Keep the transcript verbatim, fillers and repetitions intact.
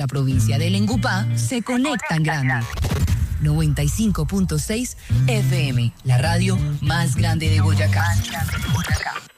la provincia del Engupá se conecta en grande. noventa y cinco punto seis F M, la radio más grande de Boyacá.